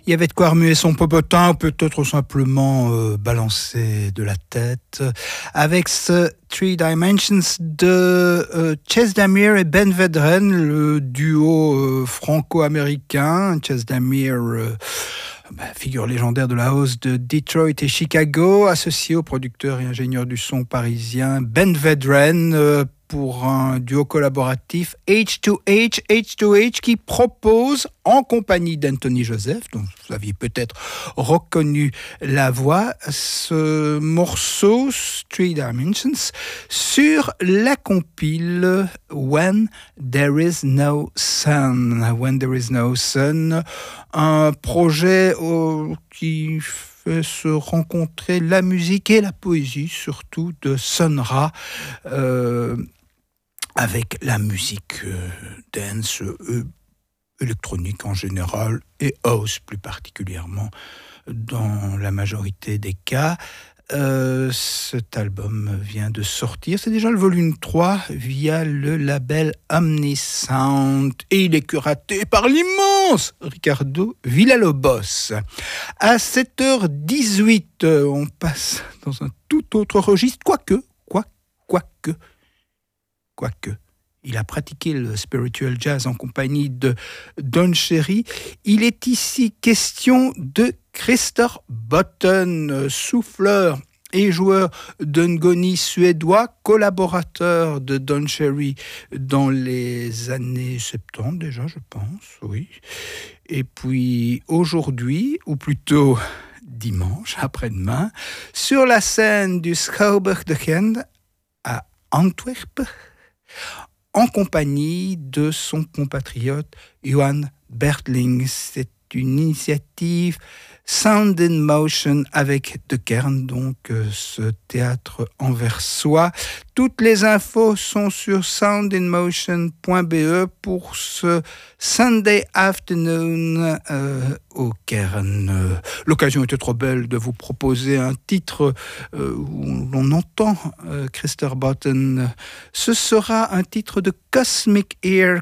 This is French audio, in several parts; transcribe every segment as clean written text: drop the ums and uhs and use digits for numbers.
Il y avait de quoi remuer son popotin, peut-être simplement balancer de la tête, avec ce Three Dimensions de Chess Damir et Ben Vedren, le duo franco-américain. Chess Damir, figure légendaire de la house de Detroit et Chicago, associé au producteur et ingénieur du son parisien Ben Vedren, pour un duo collaboratif H2H qui propose, en compagnie d'Anthony Joseph, dont vous aviez peut-être reconnu la voix, ce morceau Three Dimensions sur la compile When There Is No Sun. When There Is No Sun, un projet qui fait se rencontrer la musique et la poésie, surtout de Sun Ra, avec la musique dance, électronique en général, et house plus particulièrement dans la majorité des cas. Cet album vient de sortir, c'est déjà le volume 3 via le label Omnisound, et il est curaté par l'immense Ricardo Villalobos. À 7h18, on passe dans un tout autre registre, quoique, il a pratiqué le spiritual jazz en compagnie de Don Cherry. Il est ici question de Christer Botten, souffleur et joueur de ngoni suédois, collaborateur de Don Cherry dans les années 70 déjà, je pense, oui. Et puis aujourd'hui, ou plutôt dimanche, après-demain, sur la scène du Schouwburg de Gent à Antwerp, en compagnie de son compatriote Johan Bertling. C'est une initiative Sound in Motion avec De Kern, donc ce théâtre anversois. Toutes les infos sont sur soundinmotion.be pour ce Sunday afternoon au Kern. L'occasion était trop belle de vous proposer un titre où l'on entend Christer Botten. Ce sera un titre de Cosmic Ear,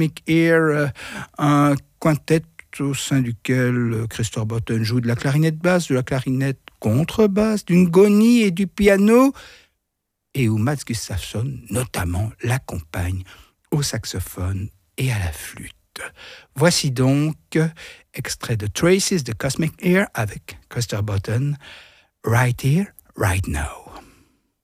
un quintet au sein duquel Christer Botten joue de la clarinette basse, de la clarinette contrebasse, du ngoni et du piano, et où Mats Gustafsson, notamment, l'accompagne au saxophone et à la flûte. Voici donc extrait de Traces de Cosmic Ear avec Christer Botten, Right Here, Right Now.